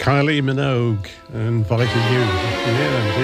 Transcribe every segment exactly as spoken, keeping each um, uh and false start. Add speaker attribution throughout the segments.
Speaker 1: Kylie Minogue inviting you. Yeah,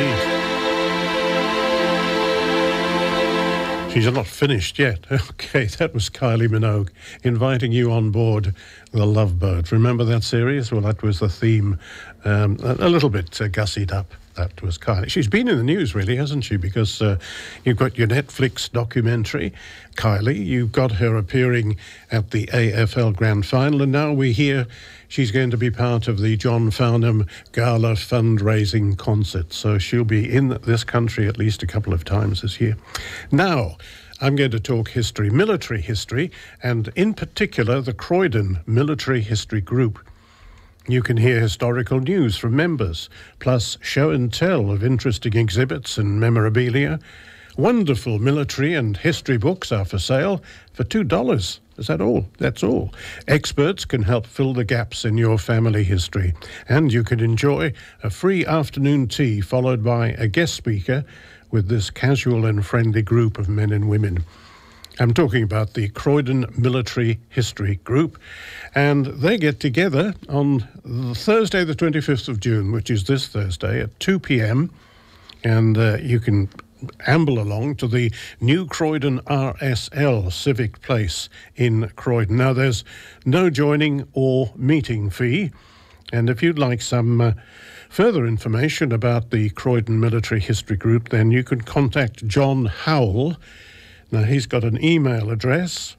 Speaker 1: indeed. She's not finished yet. Okay, that was Kylie Minogue inviting you on board the Love Boat. Remember that series? Well, that was the theme, um, a, a little bit uh, gussied up. That was Kylie. She's been in the news, really, hasn't she? Because uh, you've got your Netflix documentary, Kylie. You've got her appearing at the A F L Grand Final. And now we hear she's going to be part of the John Farnham Gala fundraising concert. So she'll be in this country at least a couple of times this year. Now, I'm going to talk history, military history, and in particular, the Croydon Military History Group. You can hear historical news from members, plus show and tell of interesting exhibits and memorabilia. Wonderful military and history books are for sale for two dollars. Is that all? That's all. Experts can help fill the gaps in your family history. And you can enjoy a free afternoon tea followed by a guest speaker with this casual and friendly group of men and women. I'm talking about the Croydon Military History Group, and they get together on Thursday the twenty-fifth of June, which is this Thursday at two p.m, and uh, you can amble along to the new Croydon R S L Civic Place in Croydon. Now, there's no joining or meeting fee, and if you'd like some uh, further information about the Croydon Military History Group, then you can contact John Howell. Now, he's got an email address.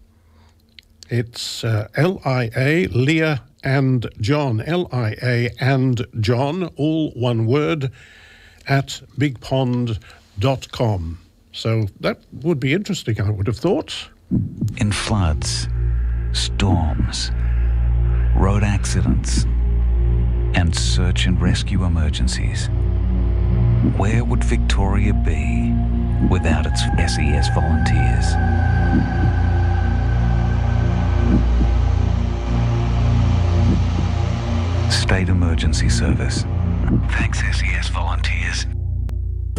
Speaker 1: It's uh, L I A, Leah and John, L I A and John, all one word, at big pond dot com. So that would be interesting, I would have thought.
Speaker 2: In floods, storms, road accidents, and search and rescue emergencies, where would Victoria be without its S E S volunteers? State Emergency Service. Thanks, S E S volunteers.